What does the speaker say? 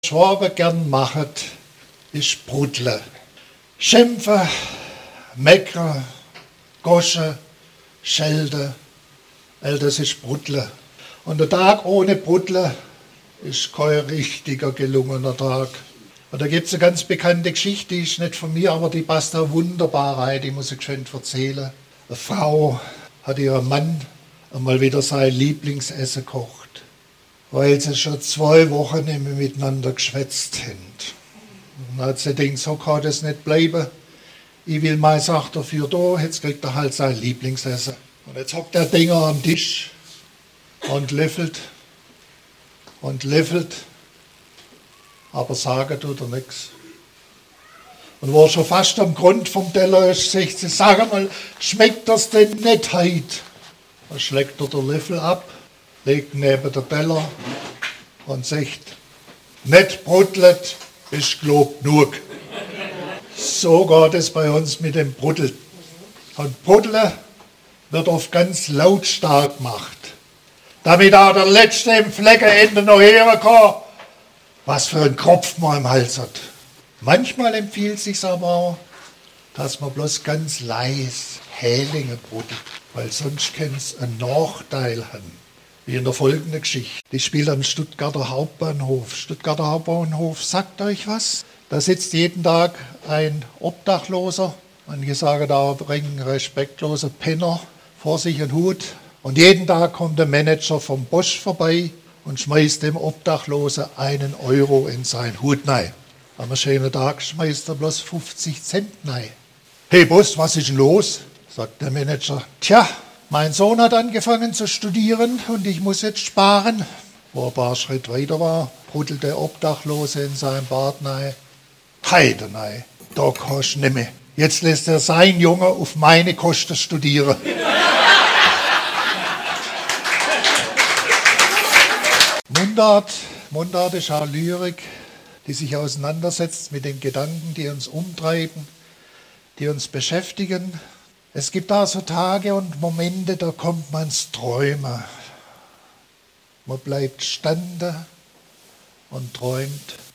Schwaben gern machen, ist Brudle. Schimpfen, meckern, goschen, schelten, all das ist Brudle. Und der Tag ohne Brudle ist kein richtiger gelungener Tag. Und da gibt es eine ganz bekannte Geschichte, die ist nicht von mir, aber die passt da wunderbar rein, die muss ich schön erzählen. Eine Frau hat ihrem Mann einmal wieder sein Lieblingsessen gekocht, weil sie schon 2 Wochen nicht mehr miteinander geschwätzt haben. Und dann hat sie gedacht, so kann das nicht bleiben. Ich will meine Sache dafür da, jetzt kriegt er halt sein Lieblingsessen. Und jetzt hockt der Dinger am Tisch und löffelt, aber sagen tut er nichts. Und wo er schon fast am Grund vom Teller ist, sagt sie, sag mal, schmeckt das denn nicht heute? Dann schlägt er den Löffel ab, legt neben den Teller und sagt, nicht brudelt, ist glaub genug. So geht es bei uns mit dem Bruddeln. Und Bruddeln wird oft ganz lautstark gemacht, damit auch der Letzte im Fleckenende noch hören kann, was für ein Kropf man im Hals hat. Manchmal empfiehlt es sich aber auch, dass man bloß ganz leise Hälinge bruddelt, weil sonst kann es einen Nachteil haben. Wie in der folgenden Geschichte. Die spielt am Stuttgarter Hauptbahnhof. Stuttgarter Hauptbahnhof sagt euch was? Da sitzt jeden Tag ein Obdachloser, manche sagen da ein respektloser Penner, vor sich einen Hut. Und jeden Tag kommt der Manager vom Bosch vorbei und schmeißt dem Obdachlosen 1 Euro in seinen Hut rein. Am schönen Tag schmeißt er bloß 50 Cent rein. Hey Boss, was ist denn los? Sagt der Manager. Tja, mein Sohn hat angefangen zu studieren und ich muss jetzt sparen. Wo er ein paar Schritte weiter war, bruddelt der Obdachlose in seinem Bart rein. Heide nein, da kannst du nicht mehr. Jetzt lässt er seinen Junge auf meine Kosten studieren. Mundart ist auch Lyrik, die sich auseinandersetzt mit den Gedanken, die uns umtreiben, die uns beschäftigen. Es gibt da so Tage und Momente, da kommt man ins Träumen. Man bleibt stande und träumt.